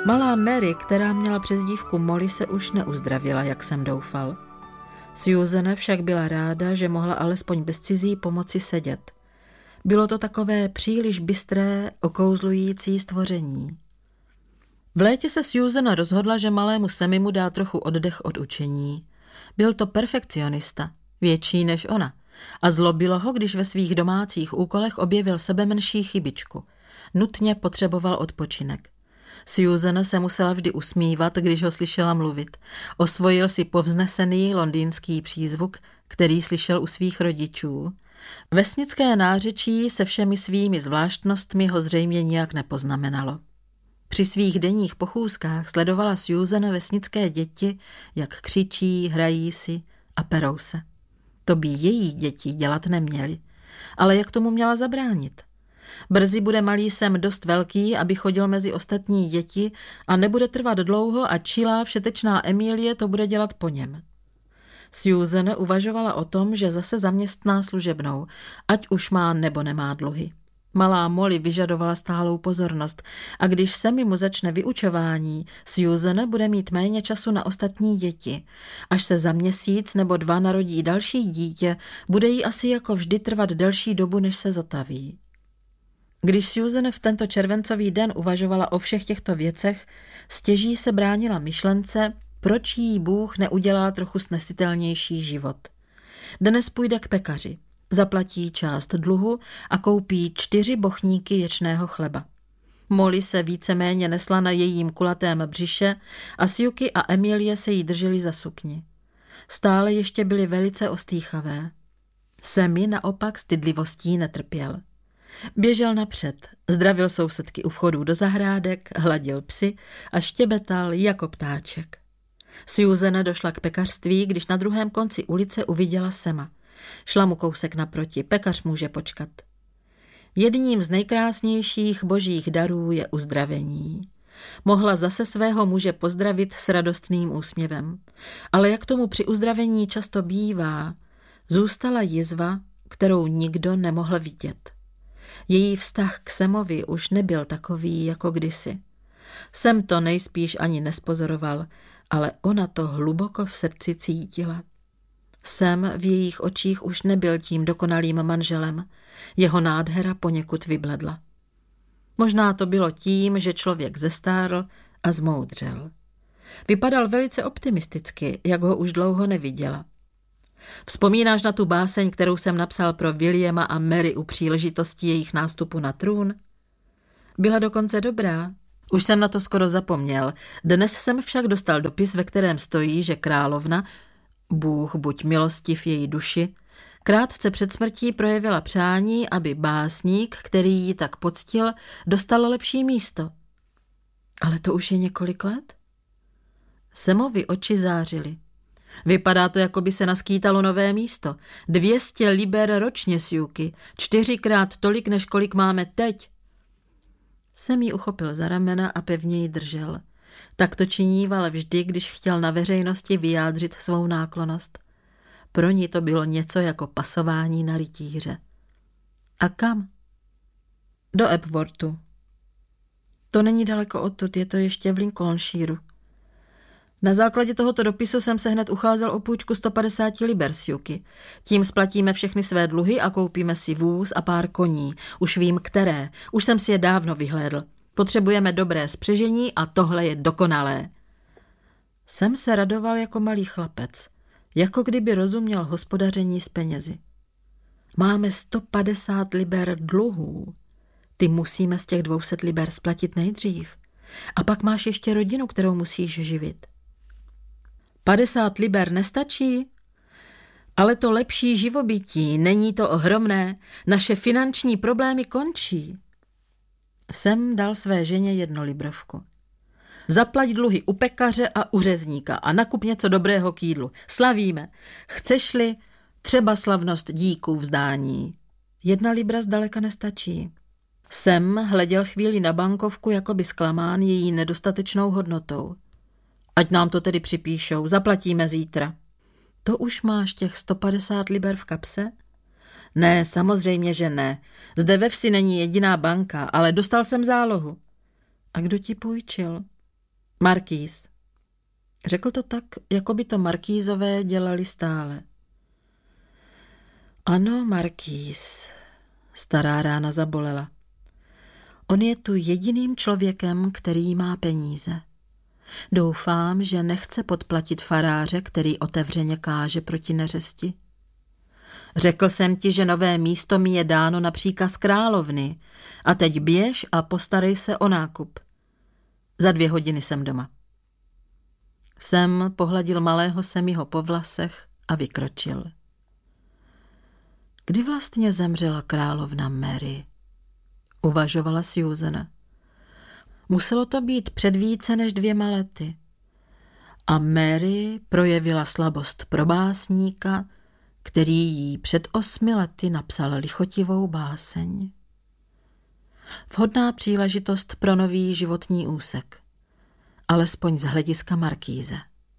Malá Mary, která měla přezdívku Molly, se už neuzdravila, jak jsem doufal. Susan však byla ráda, že mohla alespoň bez cizí pomoci sedět. Bylo to takové příliš bystré, okouzlující stvoření. V létě se Susan rozhodla, že malému Semimu dá trochu oddech od učení. Byl to perfekcionista, větší než ona, a zlobilo ho, když ve svých domácích úkolech objevil sebemenší chybičku. Nutně potřeboval odpočinek. Susan se musela vždy usmívat, když ho slyšela mluvit. Osvojil si povznesený londýnský přízvuk, který slyšel u svých rodičů. Vesnické nářečí se všemi svými zvláštnostmi ho zřejmě nijak nepoznamenalo. Při svých denních pochůzkách sledovala Susan vesnické děti, jak křičí, hrají si a perou se. To by její děti dělat neměly, ale jak tomu měla zabránit? Brzy bude malý Sam dost velký, aby chodil mezi ostatní děti a nebude trvat dlouho a čilá všetečná Emilie to bude dělat po něm. Susan uvažovala o tom, že zase zaměstná služebnou, ať už má nebo nemá dluhy. Malá Molly vyžadovala stálou pozornost a když Sammy mu začne vyučování, Susan bude mít méně času na ostatní děti. Až se za měsíc nebo 2 narodí další dítě, bude jí asi jako vždy trvat delší dobu, než se zotaví. Když Susan v tento červencový den uvažovala o všech těchto věcech, stěží se bránila myšlence, proč jí Bůh neudělá trochu snesitelnější život. Dnes půjde k pekaři, zaplatí část dluhu a koupí 4 bochníky ječného chleba. Molly se víceméně nesla na jejím kulatém břiše a Sjuky a Emilie se jí drželi za sukni. Stále ještě byly velice ostýchavé. Sammy naopak stydlivostí netrpěl. Běžel napřed, zdravil sousedky u vchodů do zahrádek, hladil psy a štěbetal jako ptáček. Susan došla k pekařství, když na druhém konci ulice uviděla Sama. Šla mu kousek naproti, pekař může počkat. Jedním z nejkrásnějších božích darů je uzdravení. Mohla zase svého muže pozdravit s radostným úsměvem. Ale jak tomu při uzdravení často bývá, zůstala jizva, kterou nikdo nemohl vidět. Její vztah k Samovi už nebyl takový jako kdysi. Sam to nejspíš ani nespozoroval, ale ona to hluboko v srdci cítila. Sam v jejich očích už nebyl tím dokonalým manželem, jeho nádhera poněkud vybledla. Možná to bylo tím, že člověk zestárl a zmoudřel. Vypadal velice optimisticky, jak ho už dlouho neviděla. Vzpomínáš na tu báseň, kterou jsem napsal pro Williama a Mary u příležitosti jejich nástupu na trůn? Byla dokonce dobrá. Už jsem na to skoro zapomněl. Dnes jsem však dostal dopis, ve kterém stojí, že královna, Bůh buď milostiv její duši, krátce před smrtí projevila přání, aby básník, který ji tak poctil, dostal lepší místo. Ale to už je několik let? Samovi oči zářily. Vypadá to, jako by se naskýtalo nové místo. 200 liber ročně, Sjuky, 4krát tolik, než kolik máme teď. Sam ji uchopil za ramena a pevně ji držel. Tak to činíval vždy, když chtěl na veřejnosti vyjádřit svou náklonnost. Pro ní to bylo něco jako pasování na rytíře. A kam? Do Epworthu. To není daleko odtud, je to ještě v Lincolnshireu. Na základě tohoto dopisu jsem se hned ucházel o půjčku 150 liber, Sjuky. Tím splatíme všechny své dluhy a koupíme si vůz a pár koní. Už vím, které. Už jsem si je dávno vyhlédl. Potřebujeme dobré spřežení a tohle je dokonalé. Sam se radoval jako malý chlapec, jako kdyby rozuměl hospodaření s penězi. Máme 150 liber dluhů. Ty musíme z těch 200 liber splatit nejdřív. A pak máš ještě rodinu, kterou musíš živit. 50 liber nestačí? Ale to lepší živobytí, není to ohromné, naše finanční problémy končí. Sam dal své ženě 1 librovku. Zaplať dluhy u pekaře a u řezníka a nakup něco dobrého k jídlu. Slavíme. Chceš-li třeba slavnost díků vzdání? 1 libra zdaleka nestačí. Sam hleděl chvíli na bankovku, jako by zklamán její nedostatečnou hodnotou. Ať nám to tedy připíšou, zaplatíme zítra. To už máš těch 150 liber v kapse? Ne, samozřejmě, že ne. Zde ve vsi není jediná banka, ale dostal jsem zálohu. A kdo ti půjčil? Markýz. Řekl to tak, jako by to markýzové dělali stále. Ano, markýz. Stará rána zabolela. On je tu jediným člověkem, který má peníze. Doufám, že nechce podplatit faráře, který otevřeně káže proti neřesti. Řekl jsem ti, že nové místo mi je dáno na příkaz královny a teď běž a postarej se o nákup. Za 2 hodiny jsem doma. Sam pohladil malého Semiho po vlasech a vykročil. Kdy vlastně zemřela královna Mary? Uvažovala Susan. Muselo to být před více než 2 lety. A Mary projevila slabost pro básníka, který jí před 8 lety napsal lichotivou báseň. Vhodná příležitost pro nový životní úsek, alespoň z hlediska markýze.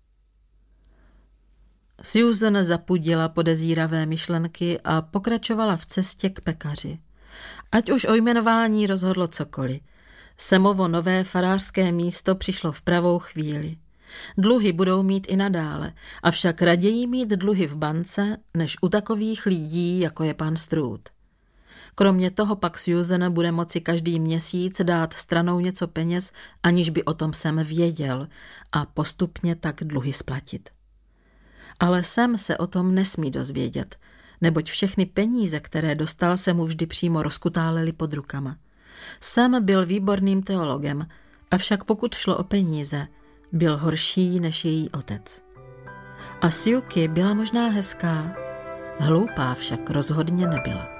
Susan zapudila podezíravé myšlenky a pokračovala v cestě k pekaři. Ať už o jmenování rozhodlo cokoliv, Samovo nové farářské místo přišlo v pravou chvíli. Dluhy budou mít i nadále, avšak raději mít dluhy v bance, než u takových lidí, jako je pan Stroud. Kromě toho pak Susan bude moci každý měsíc dát stranou něco peněz, aniž by o tom Sam věděl, a postupně tak dluhy splatit. Ale Sam se o tom nesmí dozvědět, neboť všechny peníze, které dostal, se mu vždy přímo rozkutálely pod rukama. Sam byl výborným teologem, avšak pokud šlo o peníze, byl horší než její otec. A Suki byla možná hezká, hloupá však rozhodně nebyla.